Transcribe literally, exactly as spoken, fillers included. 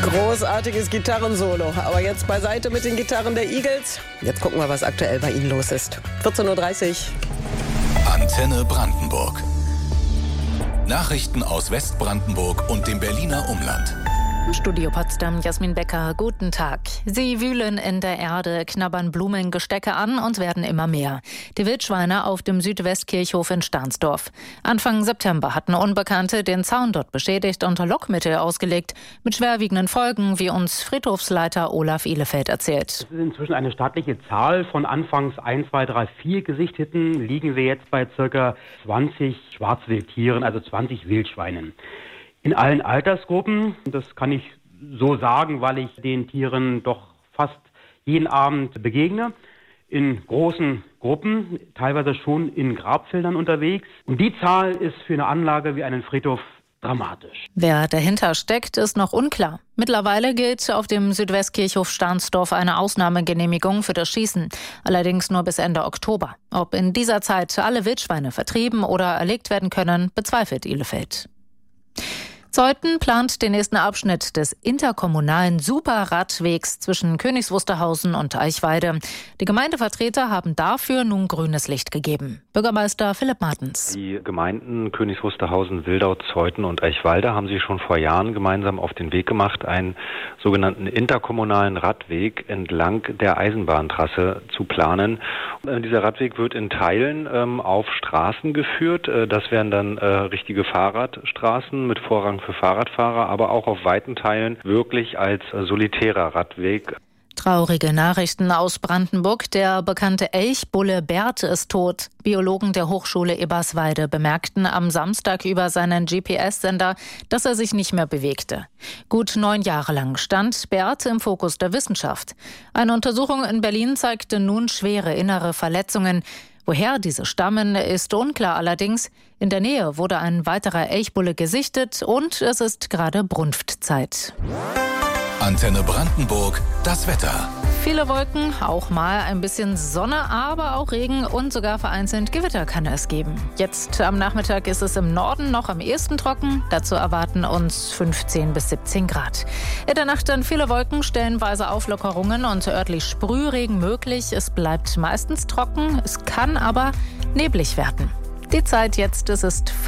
Großartiges Gitarrensolo. Aber jetzt beiseite mit den Gitarren der Eagles. Jetzt gucken wir, was aktuell bei Ihnen los ist. vierzehn Uhr dreißig. Antenne Brandenburg. Nachrichten aus Westbrandenburg und dem Berliner Umland. Studio Potsdam, Jasmin Becker, guten Tag. Sie wühlen in der Erde, knabbern Blumengestecke an und werden immer mehr. Die Wildschweine auf dem Südwestkirchhof in Stahnsdorf. Anfang September hatten Unbekannte den Zaun dort beschädigt und Lockmittel ausgelegt, mit schwerwiegenden Folgen, wie uns Friedhofsleiter Olaf Ihlefeld erzählt. Es ist inzwischen eine stattliche Zahl. Von anfangs eins, zwei, drei, vier Gesichteten liegen wir jetzt bei ca. zwanzig Schwarzwildtieren, also zwanzig Wildschweinen. In allen Altersgruppen, das kann ich so sagen, weil ich den Tieren doch fast jeden Abend begegne, in großen Gruppen, teilweise schon in Grabfeldern unterwegs. Und die Zahl ist für eine Anlage wie einen Friedhof dramatisch. Wer dahinter steckt, ist noch unklar. Mittlerweile gilt auf dem Südwestkirchhof Stahnsdorf eine Ausnahmegenehmigung für das Schießen, allerdings nur bis Ende Oktober. Ob in dieser Zeit alle Wildschweine vertrieben oder erlegt werden können, bezweifelt Ihlefeld. Zeuthen plant den nächsten Abschnitt des interkommunalen Superradwegs zwischen Königs Wusterhausen und Eichwalde. Die Gemeindevertreter haben dafür nun grünes Licht gegeben. Bürgermeister Philipp Martens. Die Gemeinden Königs Wusterhausen, Wildau, Zeuthen und Eichwalde haben sich schon vor Jahren gemeinsam auf den Weg gemacht, einen sogenannten interkommunalen Radweg entlang der Eisenbahntrasse zu planen. Dieser Radweg wird in Teilen ähm, auf Straßen geführt. Das wären dann äh, richtige Fahrradstraßen mit Vorrang für Fahrradfahrer, aber auch auf weiten Teilen wirklich als solitärer Radweg. Traurige Nachrichten aus Brandenburg. Der bekannte Elchbulle Bert ist tot. Biologen der Hochschule Eberswalde bemerkten am Samstag über seinen G P S-Sender, dass er sich nicht mehr bewegte. Gut neun Jahre lang stand Bert im Fokus der Wissenschaft. Eine Untersuchung in Berlin zeigte nun schwere innere Verletzungen. Woher diese stammen, ist unklar allerdings. In der Nähe wurde ein weiterer Elchbulle gesichtet und es ist gerade Brunftzeit. Antenne Brandenburg, das Wetter. Viele Wolken, auch mal ein bisschen Sonne, aber auch Regen und sogar vereinzelt Gewitter kann es geben. Jetzt am Nachmittag ist es im Norden noch am ehesten trocken. Dazu erwarten uns fünfzehn bis siebzehn Grad. In der Nacht dann viele Wolken, stellenweise Auflockerungen und örtlich Sprühregen möglich. Es bleibt meistens trocken, es kann aber neblig werden. Die Zeit jetzt, es ist